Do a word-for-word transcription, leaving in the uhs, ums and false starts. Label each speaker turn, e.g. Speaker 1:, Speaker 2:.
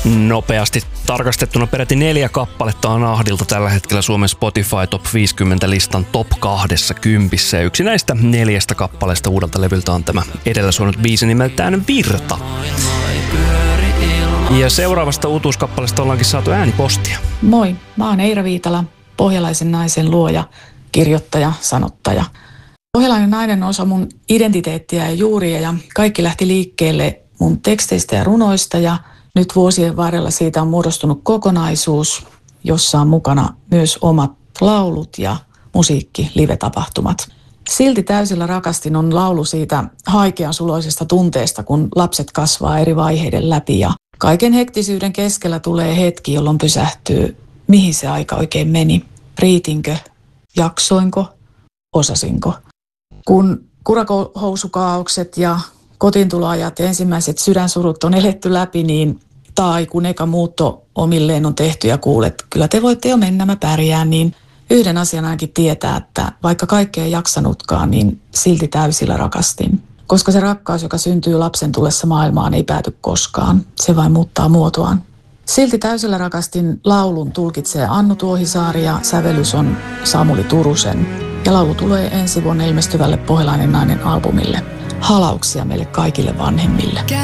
Speaker 1: Nopeasti tarkastettuna peräti neljä kappaletta on Ahdilta tällä hetkellä Suomen Spotify Top viisikymmentä-listan top kaksikymmentä. Ja yksi näistä neljästä kappaleesta uudelta levyltä on tämä edellä suonut biisi nimeltään Virta. Ja seuraavasta uutuuskappaleesta ollaankin saatu äänipostia.
Speaker 2: Moi, mä oon Eira Viitala, pohjalaisen naisen luoja, kirjoittaja, sanottaja. Pohjalainen nainen on osa mun identiteettiä ja juuria ja kaikki lähti liikkeelle mun teksteistä ja runoista ja nyt vuosien varrella siitä on muodostunut kokonaisuus, jossa on mukana myös omat laulut ja musiikki, live-tapahtumat. Silti täysillä rakastin on laulu siitä haikean suloisesta tunteesta, kun lapset kasvaa eri vaiheiden läpi ja kaiken hektisyyden keskellä tulee hetki, jolloin pysähtyy, mihin se aika oikein meni. Riitinkö? Jaksoinko? Osasinko? Kun kurakohousukaaukset ja kotiintuloajat ja ensimmäiset sydänsurut on eletty läpi, niin tai kun eka muutto omilleen on tehty ja kuulet, kyllä te voitte jo mennä, mä pärjään, niin yhden asian ainakin tietää, että vaikka kaikkea ei jaksanutkaan, niin silti täysillä rakastin. Koska se rakkaus, joka syntyy lapsen tullessa maailmaan, ei pääty koskaan. Se vain muuttaa muotoaan. Silti täysillä rakastin laulun tulkitsee Annu Tuohisaari ja sävellys on Samuli Turusen. Ja laulu tulee ensi vuonna ilmestyvälle Pohjalainen nainen -albumille. Halauksia meille kaikille vanhemmille.